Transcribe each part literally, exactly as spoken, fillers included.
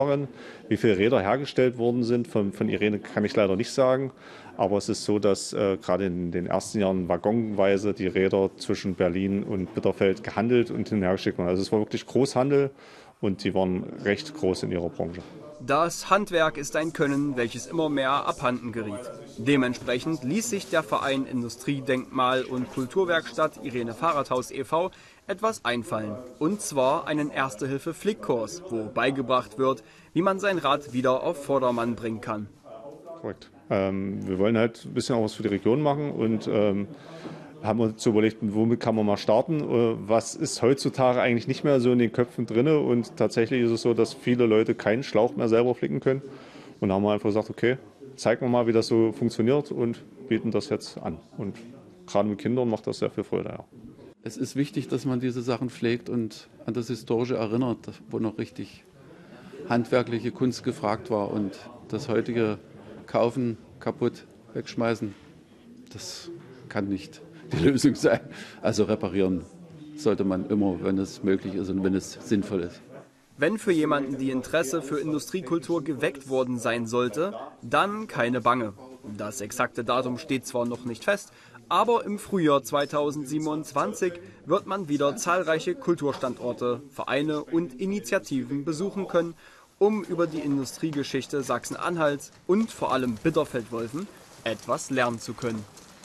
Wie viele Räder hergestellt worden sind, von, von Irene kann ich leider nicht sagen. Aber es ist so, dass äh, gerade in den ersten Jahren waggonweise die Räder zwischen Berlin und Bitterfeld gehandelt und hinhergeschickt wurden. Also es war wirklich Großhandel und die waren recht groß in ihrer Branche. Das Handwerk ist ein Können, welches immer mehr abhanden geriet. Dementsprechend ließ sich der Verein Industriedenkmal und Kulturwerkstatt Irene Fahrradhaus e V etwas einfallen. Und zwar einen Erste-Hilfe-Flickkurs, wo beigebracht wird, wie man sein Rad wieder auf Vordermann bringen kann. Korrekt. Ähm, wir wollen halt ein bisschen auch was für die Region machen und ähm, haben uns überlegt, womit kann man mal starten. Was ist heutzutage eigentlich nicht mehr so in den Köpfen drin? Und tatsächlich ist es so, dass viele Leute keinen Schlauch mehr selber flicken können. Und da haben wir einfach gesagt, okay, zeigen wir mal, wie das so funktioniert und bieten das jetzt an. Und gerade mit Kindern macht das sehr viel Freude. Ja. Es ist wichtig, dass man diese Sachen pflegt und an das Historische erinnert, wo noch richtig handwerkliche Kunst gefragt war. Und das heutige Kaufen, kaputt, wegschmeißen, das kann nicht die Lösung sein. Also reparieren sollte man immer, wenn es möglich ist und wenn es sinnvoll ist. Wenn für jemanden die Interesse für Industriekultur geweckt worden sein sollte, dann keine Bange. Das exakte Datum steht zwar noch nicht fest, aber im Frühjahr zweitausendsiebenundzwanzig wird man wieder zahlreiche Kulturstandorte, Vereine und Initiativen besuchen können, um über die Industriegeschichte Sachsen-Anhalts und vor allem Bitterfeld-Wolfen etwas lernen zu können.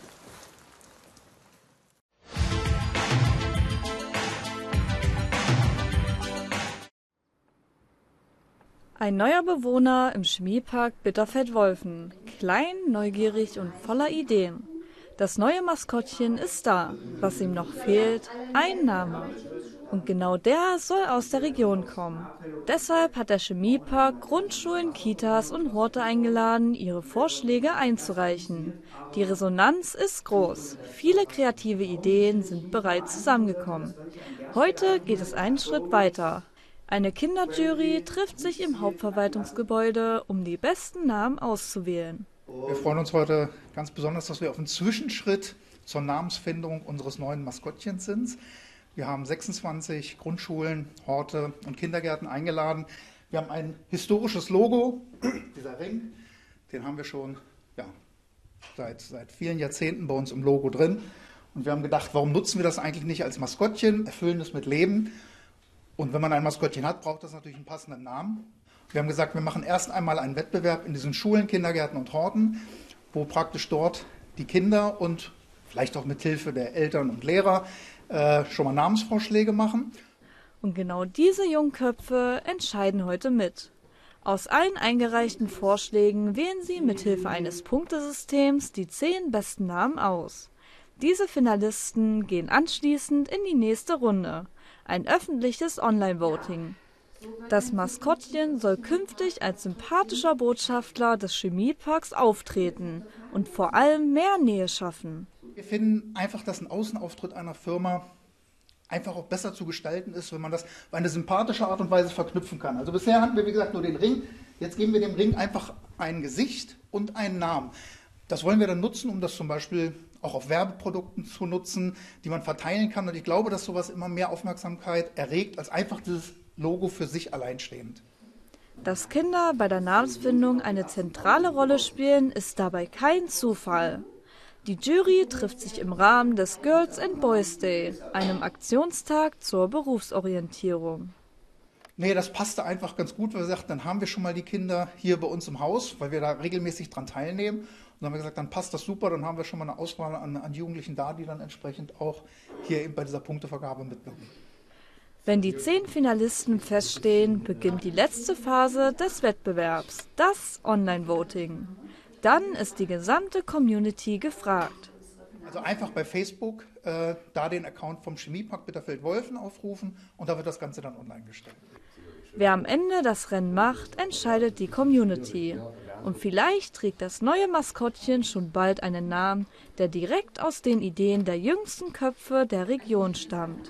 Ein neuer Bewohner im Chemiepark Bitterfeld-Wolfen. Klein, neugierig und voller Ideen. Das neue Maskottchen ist da. Was ihm noch fehlt, ein Name. Und genau der soll aus der Region kommen. Deshalb hat der Chemiepark Grundschulen, Kitas und Horte eingeladen, ihre Vorschläge einzureichen. Die Resonanz ist groß. Viele kreative Ideen sind bereits zusammengekommen. Heute geht es einen Schritt weiter. Eine Kinderjury trifft sich im Hauptverwaltungsgebäude, um die besten Namen auszuwählen. Wir freuen uns heute ganz besonders, dass wir auf einen Zwischenschritt zur Namensfindung unseres neuen Maskottchens sind. Wir haben sechsundzwanzig Grundschulen, Horte und Kindergärten eingeladen. Wir haben ein historisches Logo, dieser Ring, den haben wir schon ja, seit, seit vielen Jahrzehnten bei uns im Logo drin. Und wir haben gedacht, warum nutzen wir das eigentlich nicht als Maskottchen, erfüllen es mit Leben. Und wenn man ein Maskottchen hat, braucht das natürlich einen passenden Namen. Wir haben gesagt, wir machen erst einmal einen Wettbewerb in diesen Schulen, Kindergärten und Horten, wo praktisch dort die Kinder und vielleicht auch mit Hilfe der Eltern und Lehrer äh, schon mal Namensvorschläge machen. Und genau diese Jungköpfe entscheiden heute mit. Aus allen eingereichten Vorschlägen wählen sie mit Hilfe eines Punktesystems die zehn besten Namen aus. Diese Finalisten gehen anschließend in die nächste Runde. Ein öffentliches Online-Voting. Das Maskottchen soll künftig als sympathischer Botschafter des Chemieparks auftreten und vor allem mehr Nähe schaffen. Wir finden einfach, dass ein Außenauftritt einer Firma einfach auch besser zu gestalten ist, wenn man das auf eine sympathische Art und Weise verknüpfen kann. Also bisher hatten wir, wie gesagt, nur den Ring. Jetzt geben wir dem Ring einfach ein Gesicht und einen Namen. Das wollen wir dann nutzen, um das zum Beispiel auch auf Werbeprodukten zu nutzen, die man verteilen kann. Und ich glaube, dass sowas immer mehr Aufmerksamkeit erregt, als einfach dieses Logo für sich alleinstehend. Dass Kinder bei der Namensfindung eine zentrale Rolle spielen, ist dabei kein Zufall. Die Jury trifft sich im Rahmen des Girls and Boys Day, einem Aktionstag zur Berufsorientierung. Nee, das passte einfach ganz gut, weil wir sagten, dann haben wir schon mal die Kinder hier bei uns im Haus, weil wir da regelmäßig dran teilnehmen. Und dann haben wir gesagt, dann passt das super, dann haben wir schon mal eine Auswahl an, an Jugendlichen da, die dann entsprechend auch hier eben bei dieser Punktevergabe mitwirken. Wenn die zehn Finalisten feststehen, beginnt die letzte Phase des Wettbewerbs, das Online-Voting. Dann ist die gesamte Community gefragt. Also einfach bei Facebook äh, da den Account vom Chemiepark Bitterfeld-Wolfen aufrufen und da wird das Ganze dann online gestellt. Wer am Ende das Rennen macht, entscheidet die Community. Und vielleicht trägt das neue Maskottchen schon bald einen Namen, der direkt aus den Ideen der jüngsten Köpfe der Region stammt.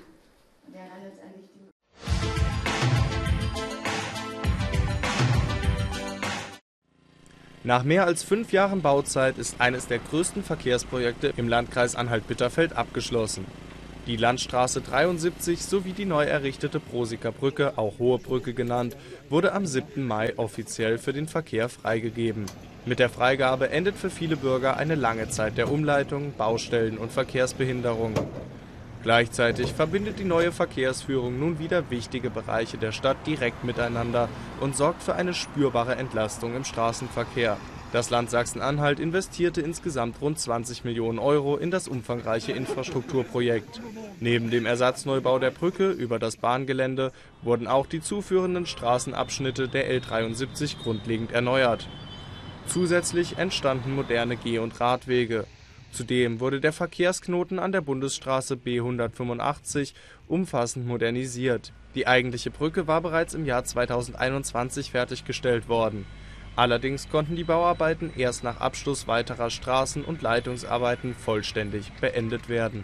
Nach mehr als fünf Jahren Bauzeit ist eines der größten Verkehrsprojekte im Landkreis Anhalt-Bitterfeld abgeschlossen. Die Landstraße dreiundsiebzig sowie die neu errichtete Prosiker Brücke, auch Hohe Brücke genannt, wurde am siebten Mai offiziell für den Verkehr freigegeben. Mit der Freigabe endet für viele Bürger eine lange Zeit der Umleitung, Baustellen und Verkehrsbehinderung. Gleichzeitig verbindet die neue Verkehrsführung nun wieder wichtige Bereiche der Stadt direkt miteinander und sorgt für eine spürbare Entlastung im Straßenverkehr. Das Land Sachsen-Anhalt investierte insgesamt rund zwanzig Millionen Euro in das umfangreiche Infrastrukturprojekt. Neben dem Ersatzneubau der Brücke über das Bahngelände wurden auch die zuführenden Straßenabschnitte der L dreiundsiebzig grundlegend erneuert. Zusätzlich entstanden moderne Geh- und Radwege. Zudem wurde der Verkehrsknoten an der Bundesstraße B hundertfünfundachtzig umfassend modernisiert. Die eigentliche Brücke war bereits im Jahr zweitausendeinundzwanzig fertiggestellt worden. Allerdings konnten die Bauarbeiten erst nach Abschluss weiterer Straßen- und Leitungsarbeiten vollständig beendet werden.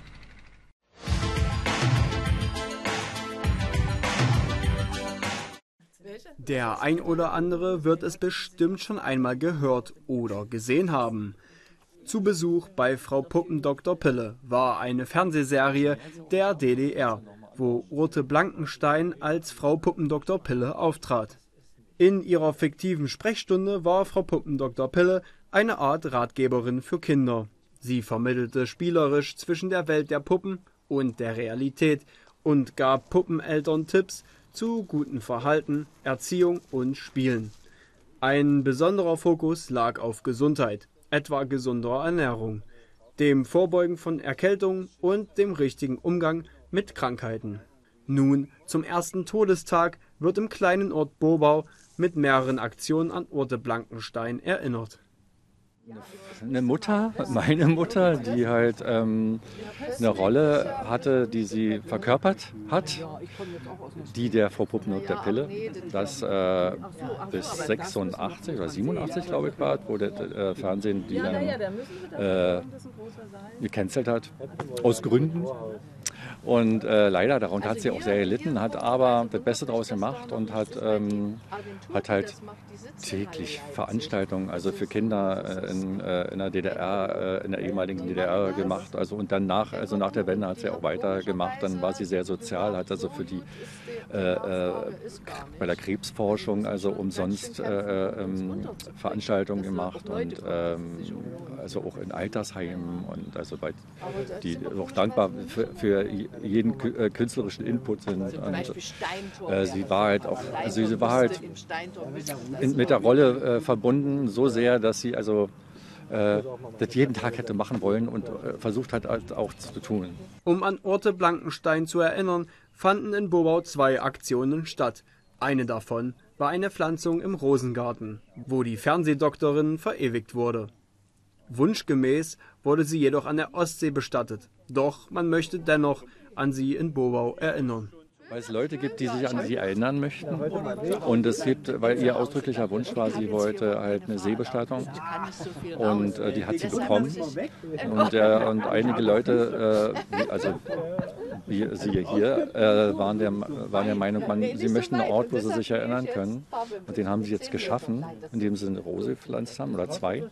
Der ein oder andere wird es bestimmt schon einmal gehört oder gesehen haben. Zu Besuch bei Frau Puppendoktor Pille war eine Fernsehserie der D D R, wo Urte Blankenstein als Frau Puppendoktor Pille auftrat. In ihrer fiktiven Sprechstunde war Frau Puppendoktor Pille eine Art Ratgeberin für Kinder. Sie vermittelte spielerisch zwischen der Welt der Puppen und der Realität und gab Puppeneltern Tipps zu gutem Verhalten, Erziehung und Spielen. Ein besonderer Fokus lag auf Gesundheit, etwa gesunder Ernährung, dem Vorbeugen von Erkältungen und dem richtigen Umgang mit Krankheiten. Nun, zum ersten Todestag, wird im kleinen Ort Bobau mit mehreren Aktionen an Urte Blankenstein erinnert. Eine Mutter, meine Mutter, die halt ähm, eine Rolle hatte, die sie verkörpert hat, die der Frau Puppendoktor Pille, das äh, bis sechsundachtzig oder siebenundachtzig, glaube ich, war, wo der äh, Fernsehen die dann äh, gecancelt hat, aus Gründen. Und äh, leider, darunter hat sie auch sehr gelitten, hat aber das Beste daraus gemacht und hat, ähm, hat halt täglich Veranstaltungen, also für Kinder äh, in, äh, in der D D R, äh, in der ehemaligen D D R gemacht. Also und dann nach, also nach der Wende hat sie auch weitergemacht. Dann war sie sehr sozial, hat also für die äh, äh, bei der Krebsforschung also umsonst äh, ähm, Veranstaltungen gemacht und ähm, also auch in Altersheimen und also bei die auch dankbar für, für jeden künstlerischen Input sind. Und äh, sie war halt auch, also sie war halt in, mit der Rolle äh, verbunden so sehr, dass sie also äh, das jeden Tag hätte machen wollen und äh, versucht hat halt auch zu tun. Um an Urte Blankenstein zu erinnern, fanden in Bobau zwei Aktionen statt. Eine davon war eine Pflanzung im Rosengarten, wo die Fernsehdoktorin verewigt wurde. Wunschgemäß wurde sie jedoch an der Ostsee bestattet. Doch man möchte dennoch an sie in Bobau erinnern. Weil es Leute gibt, die sich an sie erinnern möchten. Und es gibt, weil ihr ausdrücklicher Wunsch war, sie wollte halt eine Seebestattung. Und äh, die hat sie bekommen. Und, äh, und einige Leute, äh, wie, also wie siehe hier, äh, waren, der, waren der Meinung, man, sie möchten einen Ort, wo sie sich erinnern können. Und den haben sie jetzt geschaffen, indem sie eine Rose gepflanzt haben, oder zwei.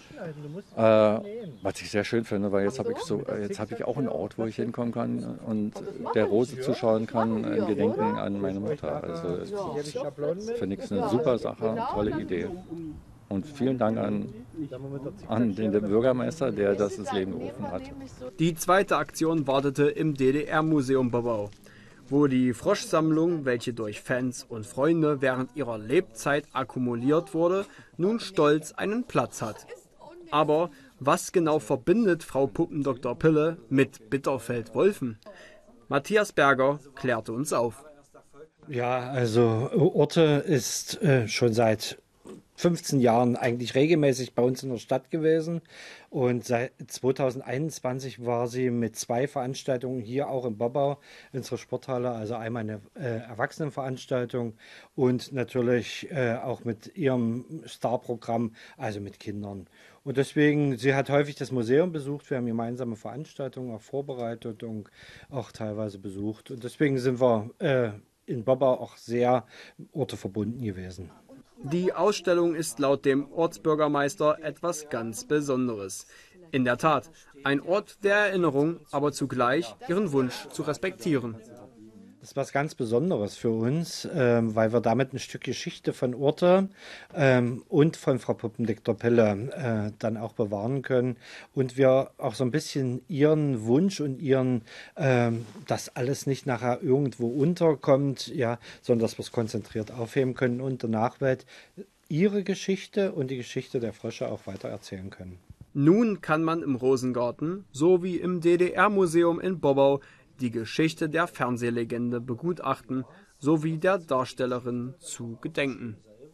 Äh, was ich sehr schön finde, weil jetzt habe ich, so, jetzt hab ich auch einen Ort, wo ich hinkommen kann und der Rose zuschauen kann, in Gedenken an meine Mutter. Also finde ich es eine super Sache, tolle Idee. Und vielen Dank an, an den Bürgermeister, der das ins Leben gerufen hat. Die zweite Aktion wartete im D D R-Museum Bobau, wo die Froschsammlung, welche durch Fans und Freunde während ihrer Lebzeit akkumuliert wurde, nun stolz einen Platz hat. Aber was genau verbindet Frau Puppendoktor Pille mit Bitterfeld-Wolfen? Matthias Berger klärte uns auf. Ja, also Urte ist äh, schon seit fünfzehn Jahren eigentlich regelmäßig bei uns in der Stadt gewesen und seit zweitausendeinundzwanzig war sie mit zwei Veranstaltungen hier auch in Bobau, unserer Sporthalle, also einmal eine äh, Erwachsenenveranstaltung und natürlich äh, auch mit ihrem Starprogramm, also mit Kindern. Und deswegen, sie hat häufig das Museum besucht, wir haben gemeinsame Veranstaltungen auch vorbereitet und auch teilweise besucht und deswegen sind wir äh, in Bobau auch sehr Orte verbunden gewesen. Die Ausstellung ist laut dem Ortsbürgermeister etwas ganz Besonderes. In der Tat, ein Ort der Erinnerung, aber zugleich ihren Wunsch zu respektieren. Das ist was ganz Besonderes für uns, ähm, weil wir damit ein Stück Geschichte von Orte ähm, und von Frau Puppendick-der-Pille äh, dann auch bewahren können. Und wir auch so ein bisschen ihren Wunsch und ihren, ähm, dass alles nicht nachher irgendwo unterkommt, ja, sondern dass wir es konzentriert aufheben können und der Nachwelt ihre Geschichte und die Geschichte der Frösche auch weiter erzählen können. Nun kann man im Rosengarten sowie im D D R-Museum in Bobbau die Geschichte der Fernsehlegende begutachten, sowie der Darstellerin zu gedenken.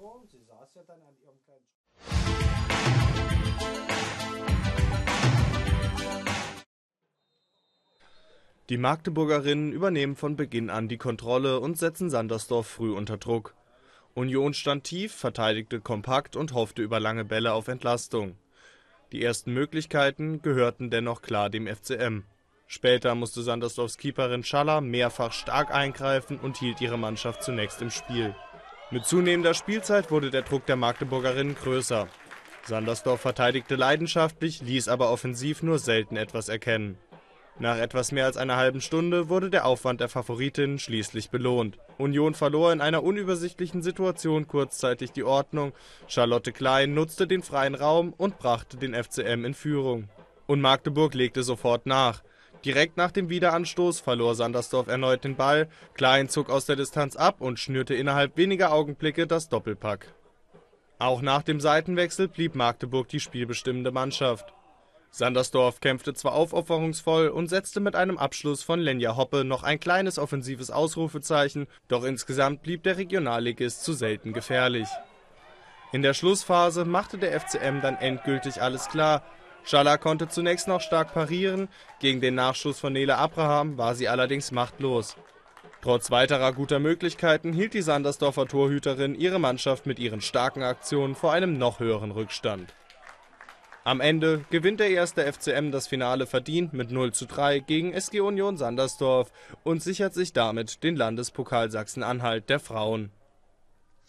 Die Magdeburgerinnen übernehmen von Beginn an die Kontrolle und setzen Sandersdorf früh unter Druck. Union stand tief, verteidigte kompakt und hoffte über lange Bälle auf Entlastung. Die ersten Möglichkeiten gehörten dennoch klar dem F C M. Später musste Sandersdorfs Keeperin Schaller mehrfach stark eingreifen und hielt ihre Mannschaft zunächst im Spiel. Mit zunehmender Spielzeit wurde der Druck der Magdeburgerinnen größer. Sandersdorf verteidigte leidenschaftlich, ließ aber offensiv nur selten etwas erkennen. Nach etwas mehr als einer halben Stunde wurde der Aufwand der Favoritinnen schließlich belohnt. Union verlor in einer unübersichtlichen Situation kurzzeitig die Ordnung. Charlotte Klein nutzte den freien Raum und brachte den F C M in Führung. Und Magdeburg legte sofort nach. Direkt nach dem Wiederanstoß verlor Sandersdorf erneut den Ball. Klein zog aus der Distanz ab und schnürte innerhalb weniger Augenblicke das Doppelpack. Auch nach dem Seitenwechsel blieb Magdeburg die spielbestimmende Mannschaft. Sandersdorf kämpfte zwar aufopferungsvoll und setzte mit einem Abschluss von Lenja Hoppe noch ein kleines offensives Ausrufezeichen, doch insgesamt blieb der Regionalligist zu selten gefährlich. In der Schlussphase machte der F C M dann endgültig alles klar. Schaller konnte zunächst noch stark parieren, gegen den Nachschuss von Nele Abraham war sie allerdings machtlos. Trotz weiterer guter Möglichkeiten hielt die Sandersdorfer Torhüterin ihre Mannschaft mit ihren starken Aktionen vor einem noch höheren Rückstand. Am Ende gewinnt der erste F C M das Finale verdient mit null zu drei gegen S G Union Sandersdorf und sichert sich damit den Landespokal Sachsen-Anhalt der Frauen.